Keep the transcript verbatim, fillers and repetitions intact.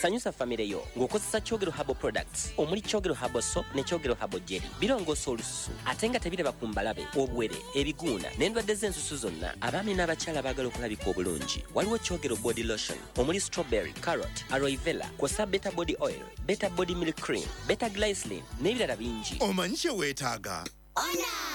sanyusa famire yo ng'okozesa Kyogero Herbal Products omuli Kyogero Herbal Soap ne Kyogero Herbal Jelly. Birongoosa olususu ate nga tebiraba ku mbalabe, obwere, ebiguuna n'endwadde z'ensusu zonna. Abaami n'abakyala baagala okulabika obulungi. Waliwo Kyogero Body Lotion omuli strawberry, carrot, aloe vera, kw'ossa Beta Body Oil, Beta Body Milk Cream, Beta Glycerin n'ebirala bingi. Omanyi kye weetaaga? Ona!